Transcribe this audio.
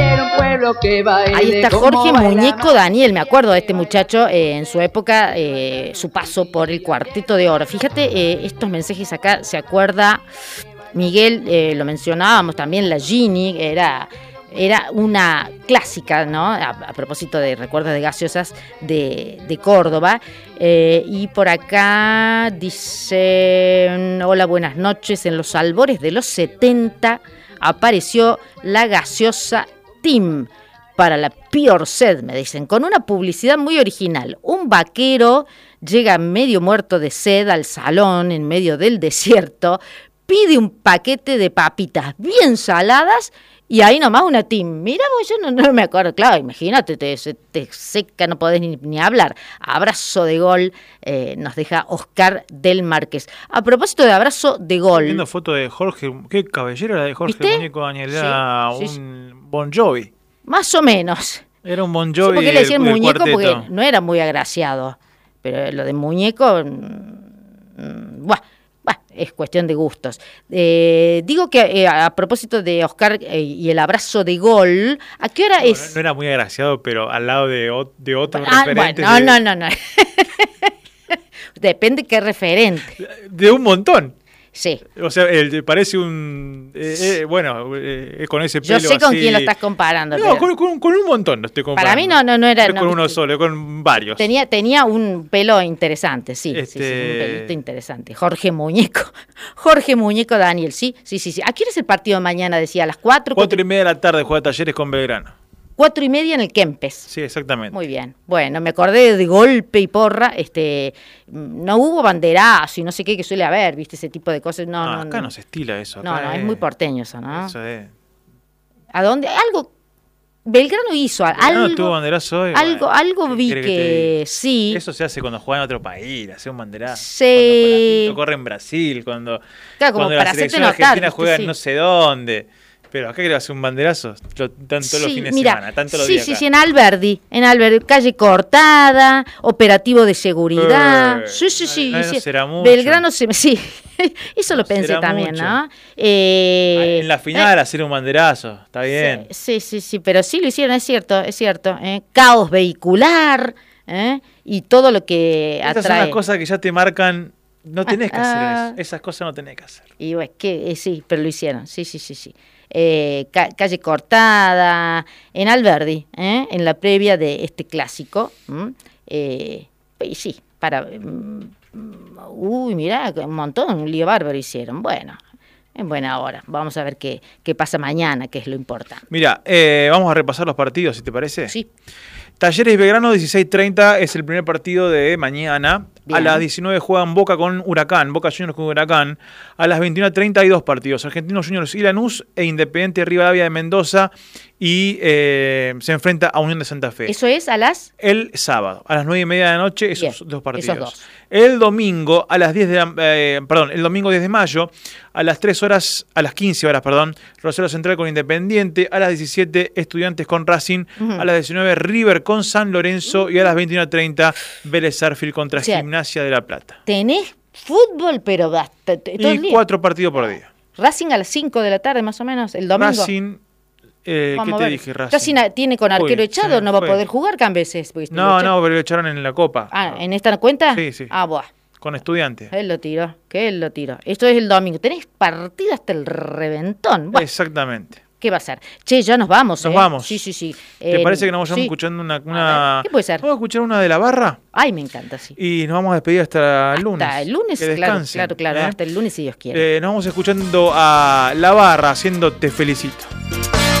quiero un pueblo que baile. Ahí está Jorge Muñeco Daniel, me acuerdo de este muchacho en su época, su paso por el Cuarteto de Oro. Fíjate estos mensajes acá, se acuerda Miguel, lo mencionábamos también, la Gini, era una clásica, ¿no? A propósito de recuerdos de gaseosas de Córdoba. Y por acá dicen: hola, buenas noches. En los albores de los 70 apareció la gaseosa Tim para la peor sed, me dicen, con una publicidad muy original. Un vaquero llega medio muerto de sed al salón en medio del desierto, pide un paquete de papitas bien saladas y ahí nomás una Tim. Mira, vos, yo no me acuerdo, claro, imagínate, te seca, no podés ni hablar. Abrazo de gol, nos deja Oscar del Márquez. A propósito de abrazo de gol. Viendo foto de Jorge, qué cabellera la de Jorge Muñeco Daniel, era sí. un Bon Jovi. Más o menos. Era un Bon Jovi. Sí, porque le decían del muñeco cuarteto. porque no era muy agraciado. Pero lo de muñeco, es cuestión de gustos. Digo que a propósito de Oscar y el abrazo de gol, ¿a qué hora es? No era muy agraciado, pero al lado de otros referentes. Bueno, no. Depende qué referente. De un montón. Sí. O sea, parece un... con ese pelo yo sé con así. quién lo estás comparando. No, pero con un montón lo estoy comparando. Para mí no era... No, con uno solo, con varios. Tenía un pelo interesante, sí, un pelito interesante. Jorge Muñeco Daniel, sí. ¿A qué hora es el partido de mañana? Decía, a las 4. 4:30 de la tarde juega Talleres con Belgrano. 4:30 en el Kempes. Sí, exactamente. Muy bien. Bueno, me acordé de golpe y porra. No hubo banderazo y no sé qué que suele haber, ¿viste? Ese tipo de cosas. Acá no se estila eso. No, es muy porteño eso, ¿no? Eso es. ¿A dónde? Algo... Belgrano hizo algo. Tuvo banderazo hoy. Algo vi que sí. Eso se hace cuando juega en otro país, hace un banderazo. Sí. Cuando corre en Brasil, cuando como la para selección hacerte argentina notar, juega en sí. no sé dónde. Pero acá que hace un banderazo, tanto los fines de semana, tanto los días acá. Sí, en Alberdi, calle cortada, operativo de seguridad. Sí. No será mucho. Belgrano sí. Eso lo pensé también, mucho. ¿no? En la final hacer un banderazo, está bien. Sí, pero sí lo hicieron, es cierto. Caos vehicular, y todo lo que Estas atrae. son las cosas que ya te marcan, no tenés que hacer eso. Esas cosas no tenés que hacer. Y bueno, sí, pero lo hicieron, sí. Calle cortada, en Alberdi, en la previa de este clásico. Y sí, mirá, un montón, un lío bárbaro hicieron. Bueno, en buena hora. Vamos a ver qué pasa mañana, que es lo importante. Mira, vamos a repasar los partidos, si te parece. Sí. Talleres y Belgrano, 16:30 es el primer partido de mañana. Bien. A las 19 juegan Boca con Huracán, Boca Juniors con Huracán. A las 21:30 hay dos partidos, Argentinos Juniors y Lanús e Independiente Rivadavia de Mendoza, y se enfrenta a Unión de Santa Fe. ¿Eso es a las? El sábado, a las 9:30 de la noche, esos dos partidos. Esos dos. El domingo, a las 10 de mayo, a las 15 horas, Rosario Central con Independiente, a las 17 Estudiantes con Racing, a las 19 River con San Lorenzo y a las 21:30 Vélez Sarsfield contra Gimnasia de La Plata. Tenés fútbol, pero basta. Y 4 partidos por día. Racing a las 5 de la tarde más o menos, el domingo. Racing, ¿qué te dije? Racing tiene con arquero echado, no va a poder jugar cambises. No, pero lo echaron en la Copa. ¿En esta cuenta? Sí. Buah. Con Estudiantes. Él lo tiró. Esto es el domingo. Tenés partido hasta el reventón. Buah. Exactamente. ¿Qué va a ser? Che, ya nos vamos. Nos vamos. Sí. ¿Te parece que nos vayamos escuchando una... ¿Qué puede ser? Vamos a escuchar una de La Barra. Ay, me encanta, sí. Y nos vamos a despedir hasta el lunes. Hasta el lunes, que claro. Hasta el lunes si Dios quiere. Nos vamos escuchando a La Barra haciendo Te Felicito.